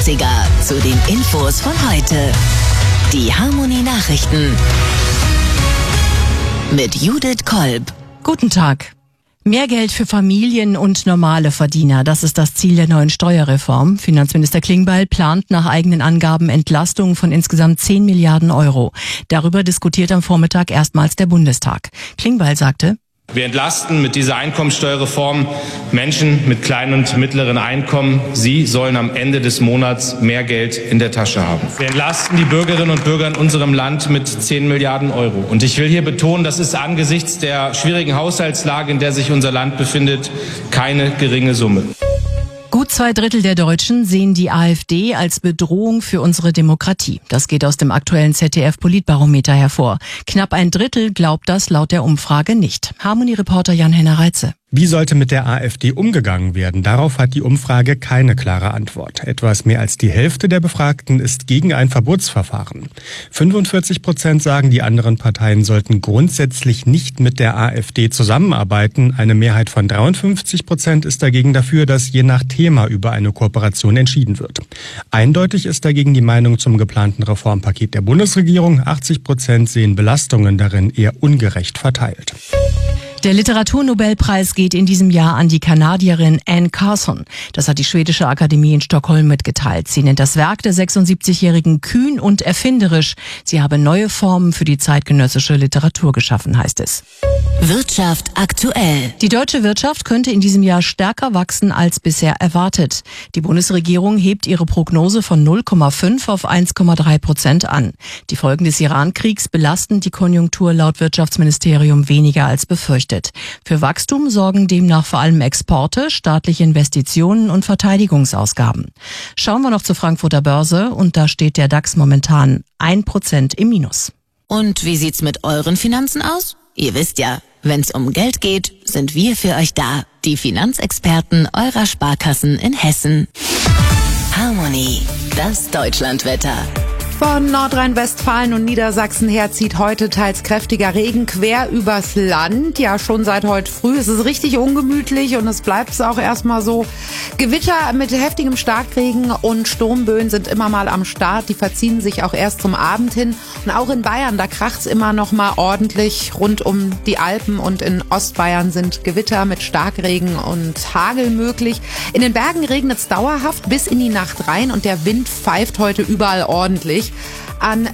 Aufreger zu den Infos von heute. Die Harmony Nachrichten mit Judith Kolb. Guten Tag. Mehr Geld für Familien und normale Verdiener, das ist das Ziel der neuen Steuerreform. Finanzminister Klingbeil plant nach eigenen Angaben Entlastungen von insgesamt 10 Milliarden Euro. Darüber diskutiert am Vormittag erstmals der Bundestag. Klingbeil sagte: Wir entlasten mit dieser Einkommensteuerreform Menschen mit kleinen und mittleren Einkommen. Sie sollen am Ende des Monats mehr Geld in der Tasche haben. Wir entlasten die Bürgerinnen und Bürger in unserem Land mit 10 Milliarden Euro. Und ich will hier betonen, das ist angesichts der schwierigen Haushaltslage, in der sich unser Land befindet, keine geringe Summe. Gut 2/3 der Deutschen sehen die AfD als Bedrohung für unsere Demokratie. Das geht aus dem aktuellen ZDF-Politbarometer hervor. Knapp 1/3 glaubt das laut der Umfrage nicht. Harmony-Reporter Jan-Henner Reitze. Wie sollte mit der AfD umgegangen werden? Darauf hat die Umfrage keine klare Antwort. Etwas mehr als die Hälfte der Befragten ist gegen ein Verbotsverfahren. 45% sagen, die anderen Parteien sollten grundsätzlich nicht mit der AfD zusammenarbeiten. Eine Mehrheit von 53% ist dagegen dafür, dass je nach Thema über eine Kooperation entschieden wird. Eindeutig ist dagegen die Meinung zum geplanten Reformpaket der Bundesregierung. 80% sehen Belastungen darin eher ungerecht verteilt. Der Literaturnobelpreis geht in diesem Jahr an die Kanadierin Anne Carson. Das hat die Schwedische Akademie in Stockholm mitgeteilt. Sie nennt das Werk der 76-Jährigen kühn und erfinderisch. Sie habe neue Formen für die zeitgenössische Literatur geschaffen, heißt es. Wirtschaft aktuell. Die deutsche Wirtschaft könnte in diesem Jahr stärker wachsen als bisher erwartet. Die Bundesregierung hebt ihre Prognose von 0,5 auf 1,3% an. Die Folgen des Iran-Kriegs belasten die Konjunktur laut Wirtschaftsministerium weniger als befürchtet. Für Wachstum sorgen demnach vor allem Exporte, staatliche Investitionen und Verteidigungsausgaben. Schauen wir noch zur Frankfurter Börse und da steht der DAX momentan 1% im Minus. Und wie sieht's mit euren Finanzen aus? Ihr wisst ja, wenn's um Geld geht, sind wir für euch da. Die Finanzexperten eurer Sparkassen in Hessen. Harmony, das Deutschlandwetter. Von Nordrhein-Westfalen und Niedersachsen her zieht heute teils kräftiger Regen quer übers Land. Ja, schon seit heute früh. Es ist richtig ungemütlich und es bleibt es auch erstmal so. Gewitter mit heftigem Starkregen und Sturmböen sind immer mal am Start. Die verziehen sich auch erst zum Abend hin. Und auch in Bayern, da kracht's immer noch mal ordentlich. Rund um die Alpen und in Ostbayern sind Gewitter mit Starkregen und Hagel möglich. In den Bergen regnet's dauerhaft bis in die Nacht rein und der Wind pfeift heute überall ordentlich. An